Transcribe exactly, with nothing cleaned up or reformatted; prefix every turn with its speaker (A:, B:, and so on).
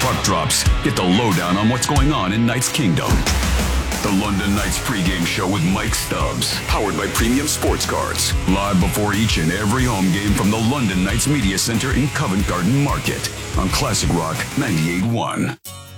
A: puck drops, get the lowdown on what's going on in Knights Kingdom. The London Knights pregame show with Mike Stubbs, powered by Premium Sports Cards, live before each and every home game from the London Knights Media Center in Covent Garden Market on Classic Rock ninety-eight point one.